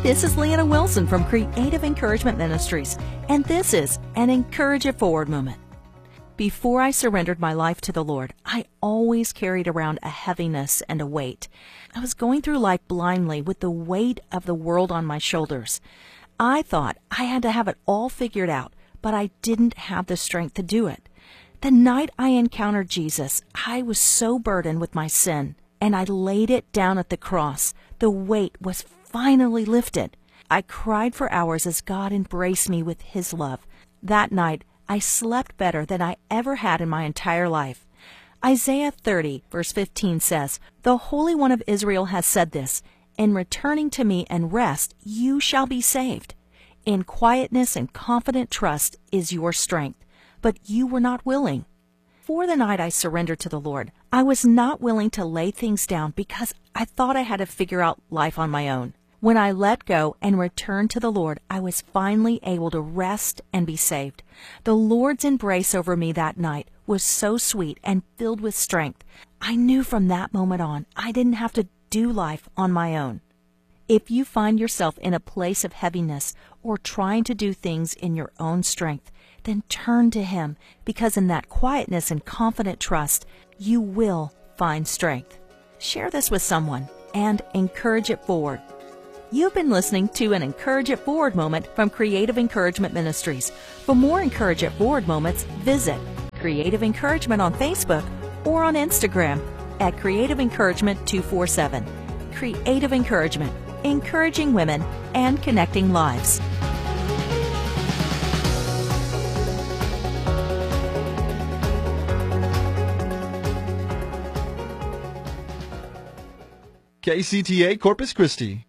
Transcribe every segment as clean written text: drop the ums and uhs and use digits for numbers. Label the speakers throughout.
Speaker 1: This is Leanna Wilson from Creative Encouragement Ministries, and this is an Encourage It Forward moment. Before I surrendered my life to the Lord, I always carried around a heaviness and a weight. I was going through life blindly with the weight of the world on my shoulders. I thought I had to have it all figured out, but I didn't have the strength to do it. The night I encountered Jesus, I was so burdened with my sin, and I laid it down at the cross. The weight was finally lifted. I cried for hours as God embraced me with His love. That night, I slept better than I ever had in my entire life. Isaiah 30, verse 15 says, "The Holy One of Israel has said this, in returning to me and rest, you shall be saved. In quietness and confident trust is your strength, but you were not willing." For the night I surrendered to the Lord, I was not willing to lay things down because I thought I had to figure out life on my own. When I let go and returned to the Lord, I was finally able to rest and be saved. The Lord's embrace over me that night was so sweet and filled with strength. I knew from that moment on, I didn't have to do life on my own. If you find yourself in a place of heaviness or trying to do things in your own strength, then turn to Him, because in that quietness and confident trust, you will find strength. Share this with someone and encourage it forward. You've been listening to an Encourage It Forward moment from Creative Encouragement Ministries. For more Encourage It Forward moments, visit Creative Encouragement on Facebook or on Instagram at Creative Encouragement 247. Creative Encouragement, encouraging women and connecting lives.
Speaker 2: KCTA Corpus Christi.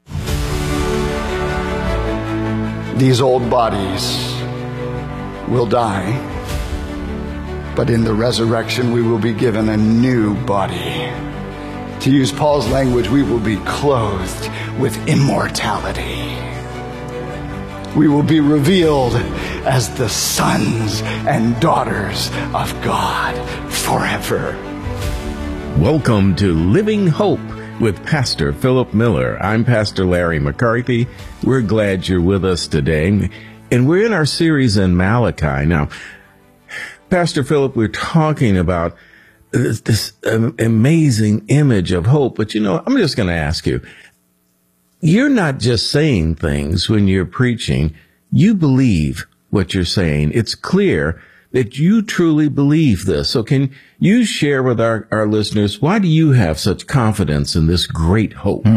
Speaker 3: These old bodies will die, but in the resurrection we will be given a new body. To use Paul's language, we will be clothed with immortality. We will be revealed as the sons and daughters of God forever.
Speaker 4: Welcome to Living Hope with Pastor Philip Miller. I'm Pastor Larry McCarthy. We're glad you're with us today. And we're in our series in Malachi. Now, Pastor Philip, we're talking about this amazing image of hope. But, I'm just going to ask you, you're not just saying things when you're preaching. You believe what you're saying. It's clear that you truly believe this. So can you share with our listeners, why do you have such confidence in this great hope?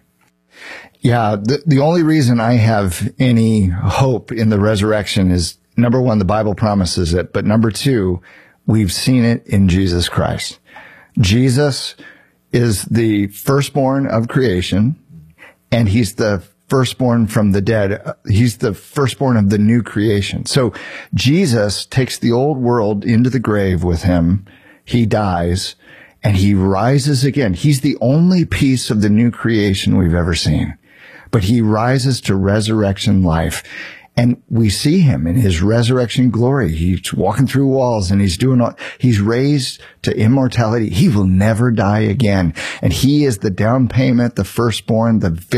Speaker 3: Yeah, the only reason I have any hope in the resurrection is, number one, the Bible promises it, but number two, we've seen it in Jesus Christ. Jesus is the firstborn of creation, and He's the firstborn from the dead. He's the firstborn of the new creation. So Jesus takes the old world into the grave with Him. He dies and He rises again. He's the only piece of the new creation we've ever seen, but He rises to resurrection life. And we see Him in His resurrection glory. He's walking through walls and He's raised to immortality. He will never die again. And He is the down payment, the firstborn,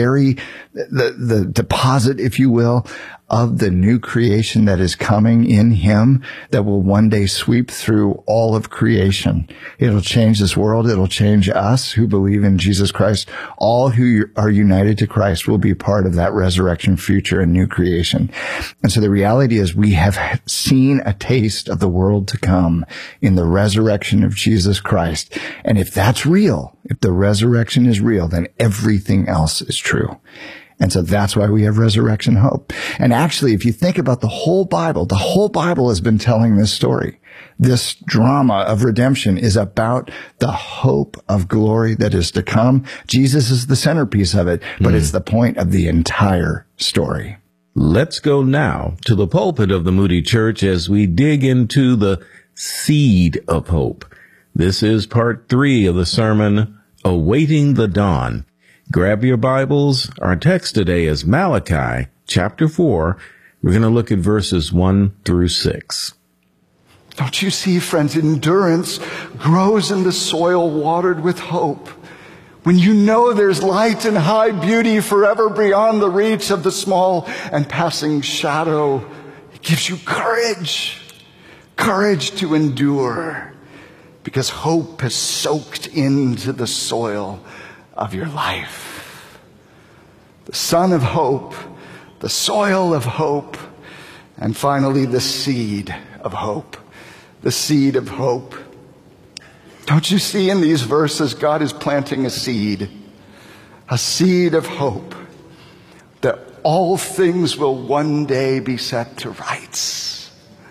Speaker 3: the deposit, if you will, of the new creation that is coming in Him, that will one day sweep through all of creation. It'll change this world. It'll change us who believe in Jesus Christ. All who are united to Christ will be part of that resurrection future and new creation. And so the reality is we have seen a taste of the world to come in the resurrection of Jesus Christ. And if that's real, if the resurrection is real, then everything else is true. And so that's why we have resurrection hope. And actually, if you think about the whole Bible has been telling this story. This drama of redemption is about the hope of glory that is to come. Jesus is the centerpiece of it, but it's the point of the entire story.
Speaker 4: Let's go now to the pulpit of the Moody Church as we dig into the seed of hope. This is part 3 of the sermon, Awaiting the Dawn. Grab your Bibles. Our text today is Malachi chapter 4. We're going to look at verses 1 through 6.
Speaker 3: Don't you see, friends, endurance grows in the soil watered with hope. when you know there's light and high beauty forever beyond the reach of the small and passing shadow, it gives you courage. Courage to endure, because hope has soaked into the soil of your life. The sun of hope, the soil of hope, and finally the seed of hope. The seed of hope. Don't you see in these verses, God is planting a seed of hope, that all things will one day be set to rights.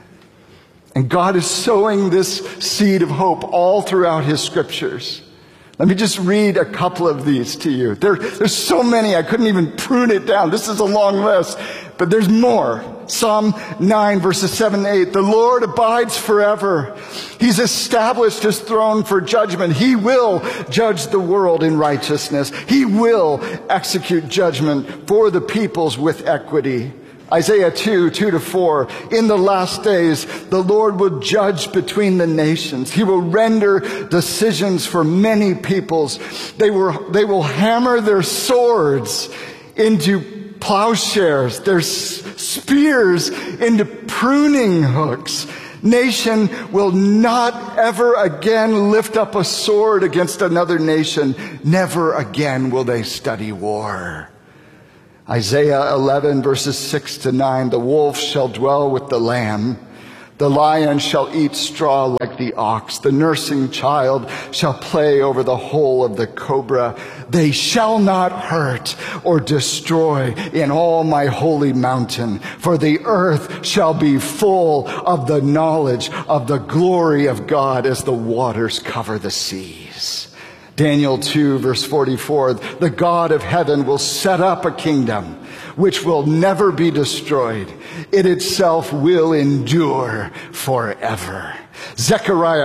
Speaker 3: And God is sowing this seed of hope all throughout his scriptures. Let me just read a couple of these to you. There's so many, I couldn't even prune it down. This is a long list, but there's more. Psalm 9, verses 7 and 8. The Lord abides forever. He's established his throne for judgment. He will judge the world in righteousness. He will execute judgment for the peoples with equity. Isaiah 2:2-4. In the last days, the Lord will judge between the nations. He will render decisions for many peoples. They will hammer their swords into plowshares, their spears into pruning hooks. Nation will not ever again lift up a sword against another nation. Never again will they study war. Isaiah 11, verses 6-9. The wolf shall dwell with the lamb. The lion shall eat straw like the ox. The nursing child shall play over the hole of the cobra. They shall not hurt or destroy in all my holy mountain, for the earth shall be full of the knowledge of the glory of God as the waters cover the seas. Daniel 2, verse 44, the God of heaven will set up a kingdom which will never be destroyed. It itself will endure forever. Zechariah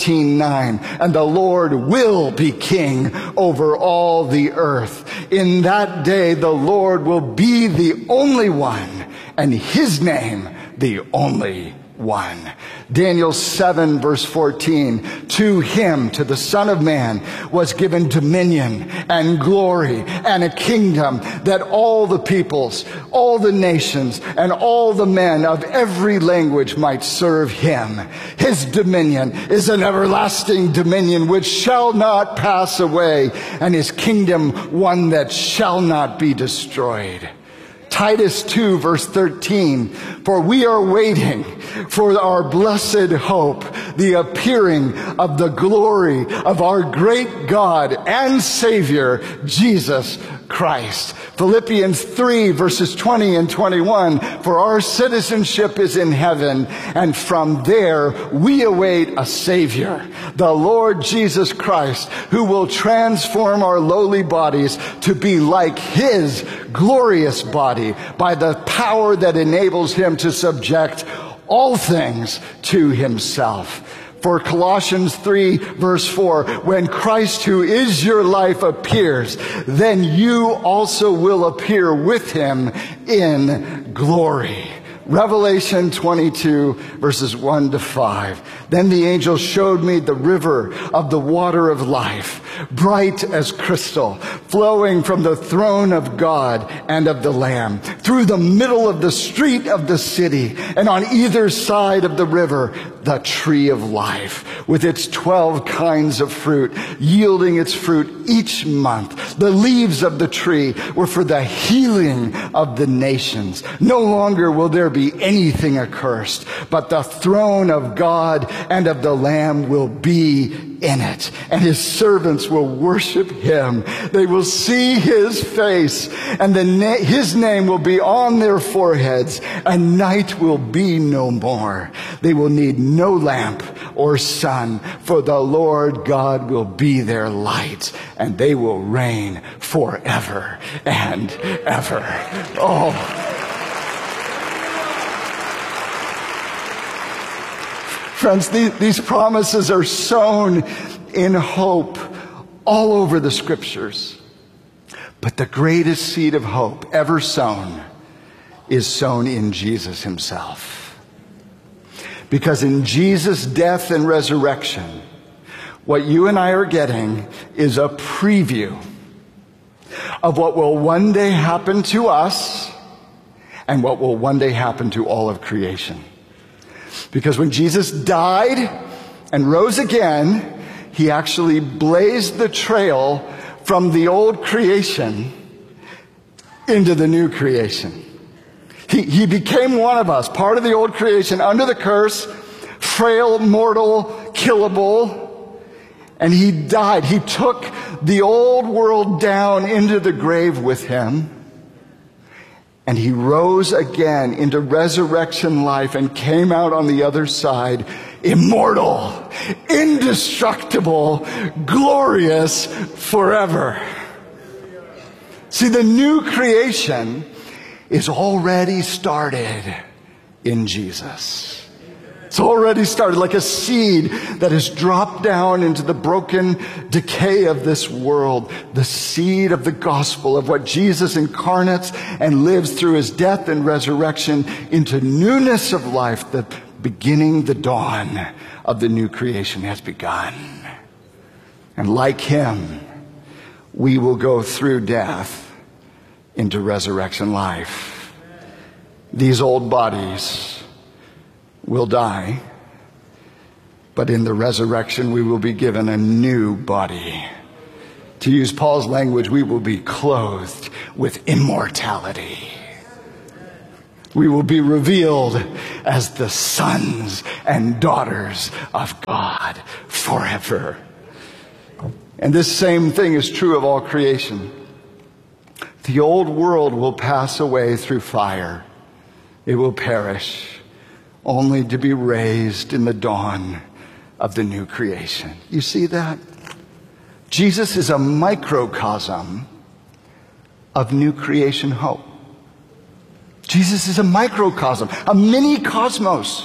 Speaker 3: 14:9, and the Lord will be king over all the earth. In that day the Lord will be the only one, and his name the only one. Daniel 7, verse 14, to him, to the Son of Man, was given dominion and glory and a kingdom, that all the peoples, all the nations, and all the men of every language might serve him. His dominion is an everlasting dominion which shall not pass away, and his kingdom one that shall not be destroyed. Titus 2, verse 13, for we are waiting for our blessed hope, the appearing of the glory of our great God and Savior, Jesus Christ. Philippians 3, verses 20 and 21, for our citizenship is in heaven, and from there we await a Savior, the Lord Jesus Christ, who will transform our lowly bodies to be like his glorious body by the power that enables him to subject all things to himself. For Colossians 3, verse 4, when Christ, who is your life, appears, then you also will appear with him in glory. Revelation 22, verses 1-5. Then the angel showed me the river of the water of life, bright as crystal, flowing from the throne of God and of the Lamb, through the middle of the street of the city, and on either side of the river, the tree of life, with its 12 kinds of fruit, yielding its fruit each month. The leaves of the tree were for the healing of the nations. No longer will there be anything accursed, but the throne of God and of the Lamb will be in it, and his servants will worship him. They will see his face, and his name will be on their foreheads, and night will be no more. They will need no lamp or sun, for the Lord God will be their light, and they will reign forever and ever. Oh, friends, these promises are sown in hope all over the scriptures. But the greatest seed of hope ever sown is sown in Jesus himself. Because in Jesus' death and resurrection,
Speaker 5: What you and I are getting is a preview of what will one day happen to us and what will one day happen to all of creation. Because when Jesus died and rose again, he actually blazed the trail from the old creation into the new creation. He became one of us, part of the old creation, under the curse, frail, mortal, killable, and he died. He took the old world down into the grave with him, and he rose again into resurrection life and came out on the other side, immortal, indestructible, glorious forever. See, the new creation is already started in Jesus. It's already started like a seed that has dropped down into the broken decay of this world. The seed of the gospel of what Jesus incarnates and lives through his death and resurrection into newness of life. The beginning, the dawn of the new creation has begun. And like him, we will go through death into resurrection life. These old bodies will die, but in the resurrection we will be given a new body. To use Paul's language, we will be clothed with immortality. We will be revealed as the sons and daughters of God forever. And this same thing is true of all creation. The old world will pass away through fire. It will perish, only to be raised in the dawn of the new creation. You see that? Jesus is a microcosm of new creation hope. Jesus is a microcosm, a mini cosmos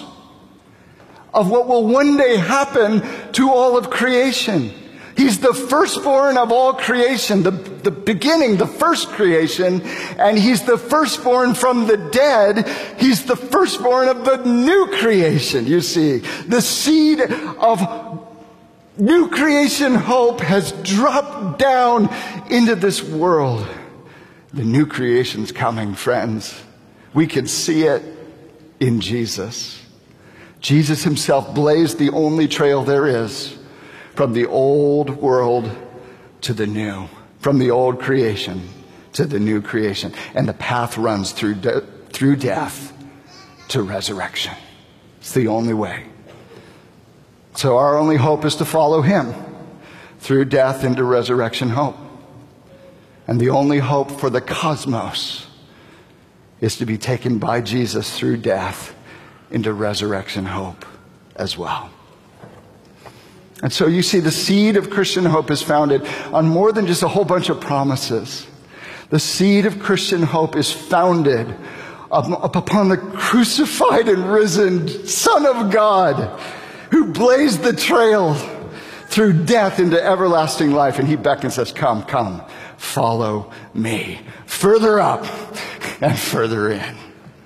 Speaker 5: of what will one day happen to all of creation. He's the firstborn of all creation, the beginning, the first creation, and he's the firstborn from the dead. He's the firstborn of the new creation, you see. The seed of new creation hope has dropped down into this world. The new creation's coming, friends. We can see it in Jesus. Jesus himself blazed the only trail there is from the old world to the new, from the old creation to the new creation. And the path runs through death to resurrection. It's the only way. So our only hope is to follow him through death into resurrection hope. And the only hope for the cosmos is to be taken by Jesus through death into resurrection hope as well. And so you see, the seed of Christian hope is founded on more than just a whole bunch of promises. The seed of Christian hope is founded upon the crucified and risen Son of God, who blazed the trail through death into everlasting life. And he beckons us, come, follow me. Further up and further in.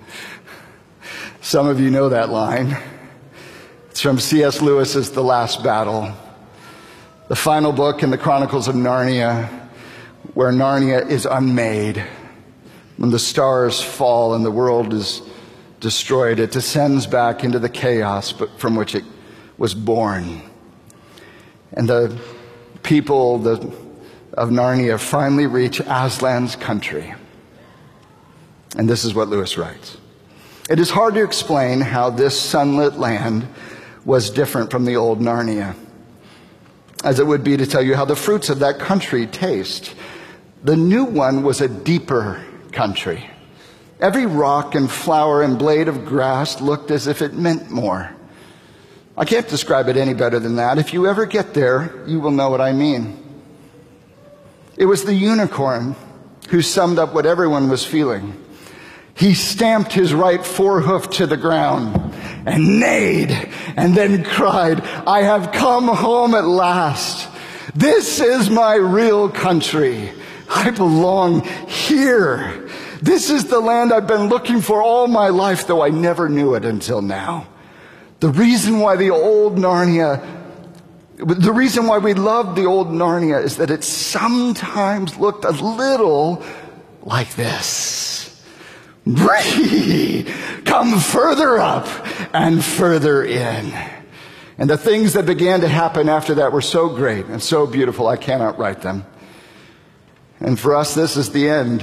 Speaker 5: Some of you know that line. It's from C.S. Lewis's The Last Battle, the final book in the Chronicles of Narnia, where Narnia is unmade. When the stars fall and the world is destroyed, it descends back into the chaos from which it was born. And the people of Narnia finally reach Aslan's country. And this is what Lewis writes. It is hard to explain how this sunlit land was different from the old Narnia, as it would be to tell you how the fruits of that country taste. The new one was a deeper country. Every rock and flower and blade of grass looked as if it meant more. I can't describe it any better than that. If you ever get there, you will know what I mean. It was the unicorn who summed up what everyone was feeling. He stamped his right forehoof to the ground and neighed and then cried, I have come home at last. This is my real country. I belong here. This is the land I've been looking for all my life, though I never knew it until now. The reason why the old Narnia The reason why we loved the old Narnia is that it sometimes looked a little like this. Breathe! Come further up and further in. And the things that began to happen after that were so great and so beautiful, I cannot write them. And for us, this is the end.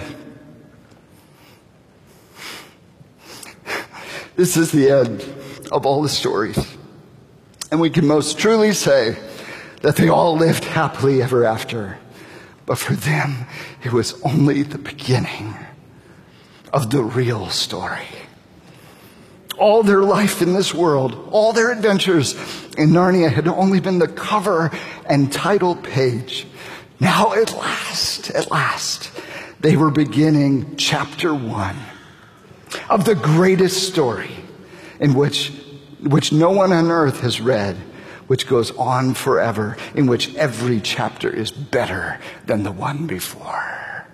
Speaker 5: This is the end of all the stories. And we can most truly say that they all lived happily ever after. But for them, it was only the beginning of the real story. All their life in this world, all their adventures in Narnia had only been the cover and title page. Now at last, they were beginning chapter 1 of the greatest story in which no one on earth has read, which goes on forever, in which every chapter is better than the one before.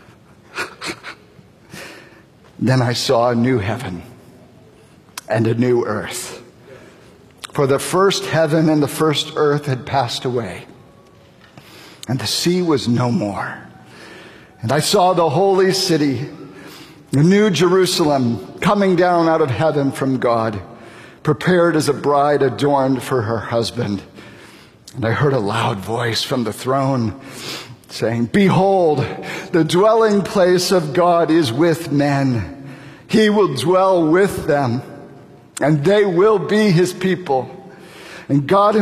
Speaker 5: Then I saw a new heaven and a new earth. For the first heaven and the first earth had passed away, and the sea was no more. And I saw the holy city, the new Jerusalem, coming down out of heaven from God, prepared as a bride adorned for her husband. And I heard a loud voice from the throne saying, "Behold, the dwelling place of God is with men. He will dwell with them, and they will be his people. And God